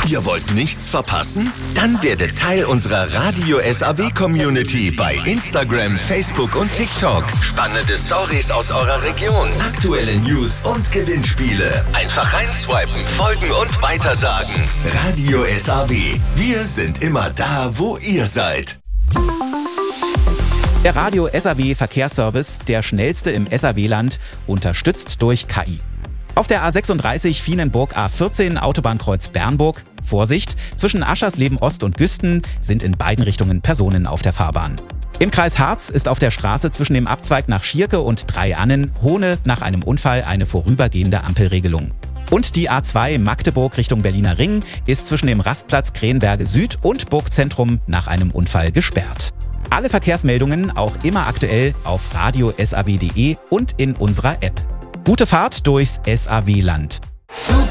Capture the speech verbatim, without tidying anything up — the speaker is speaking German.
Ihr wollt nichts verpassen? Dann werdet Teil unserer Radio S A W-Community bei Instagram, Facebook und TikTok. Spannende Stories aus eurer Region, aktuelle News und Gewinnspiele. Einfach reinswipen, folgen und weitersagen. Radio S A W. Wir sind immer da, wo ihr seid. Der Radio S A W Verkehrsservice, der schnellste im S A W-Land, unterstützt durch K I. Auf der A sechsunddreißig Vienenburg A vierzehn Autobahnkreuz Bernburg. Vorsicht, zwischen Aschersleben Ost und Güsten sind in beiden Richtungen Personen auf der Fahrbahn. Im Kreis Harz ist auf der Straße zwischen dem Abzweig nach Schierke und Dreiannen Hohne nach einem Unfall eine vorübergehende Ampelregelung. Und die A zwei Magdeburg Richtung Berliner Ring ist zwischen dem Rastplatz Krähenberge Süd und Burgzentrum nach einem Unfall gesperrt. Alle Verkehrsmeldungen auch immer aktuell auf radio S A W punkt de und in unserer App. Gute Fahrt durchs S A W-Land.